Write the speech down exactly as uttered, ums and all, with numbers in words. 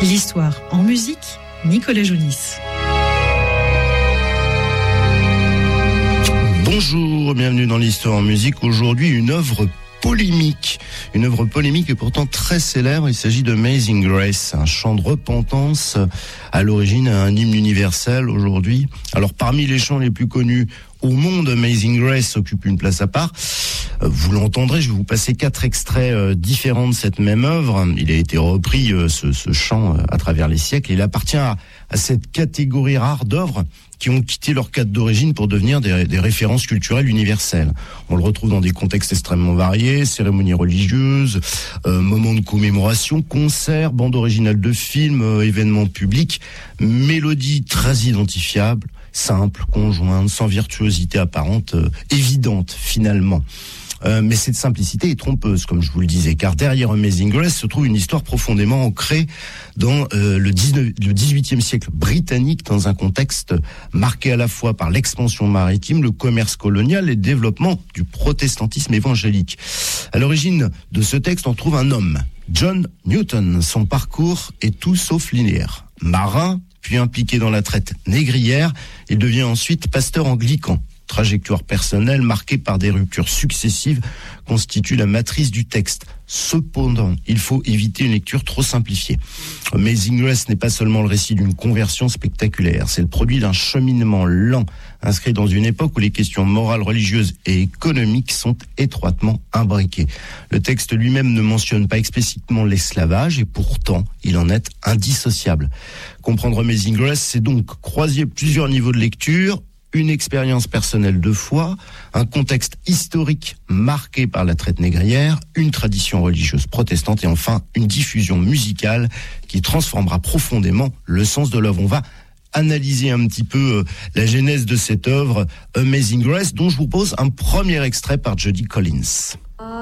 L'histoire en musique, Nicolas Jounis. Bonjour, bienvenue dans l'histoire en musique. Aujourd'hui, une œuvre polémique. Une œuvre polémique et pourtant très célèbre. Il s'agit de Amazing Grace, un chant de repentance à l'origine, un hymne universel aujourd'hui. Alors parmi les chants les plus connus au monde, Amazing Grace occupe une place à part. Vous l'entendrez, je vais vous passer quatre extraits différents de cette même œuvre. Il a été repris, ce, ce chant, à travers les siècles. Il appartient à, à cette catégorie rare d'œuvres qui ont quitté leur cadre d'origine pour devenir des, des références culturelles universelles. On le retrouve dans des contextes extrêmement variés, cérémonies religieuses, euh, moments de commémoration, concerts, bandes originales de films, euh, événements publics, mélodies très identifiables, simples, conjointes, sans virtuosité apparente, euh, évidente finalement. Euh, mais cette simplicité est trompeuse, comme je vous le disais, car derrière Amazing Grace se trouve une histoire profondément ancrée dans euh, le, dix-neuvième, le dix-huitième siècle britannique, dans un contexte marqué à la fois par l'expansion maritime, le commerce colonial et le développement du protestantisme évangélique. À l'origine de ce texte, on trouve un homme, John Newton. Son parcours est tout sauf linéaire. Marin, puis impliqué dans la traite négrière, il devient ensuite pasteur anglican. Trajectoire personnelle marquée par des ruptures successives constitue la matrice du texte. Cependant, il faut éviter une lecture trop simplifiée. Amazing Grace n'est pas seulement le récit d'une conversion spectaculaire, c'est le produit d'un cheminement lent, inscrit dans une époque où les questions morales, religieuses et économiques sont étroitement imbriquées. Le texte lui-même ne mentionne pas explicitement l'esclavage et pourtant, il en est indissociable. Comprendre Amazing Grace, c'est donc croiser plusieurs niveaux de lecture, une expérience personnelle de foi, un contexte historique marqué par la traite négrière, une tradition religieuse protestante et enfin une diffusion musicale qui transformera profondément le sens de l'œuvre. On va analyser un petit peu la genèse de cette œuvre Amazing Grace, dont je vous pose un premier extrait par Judy Collins.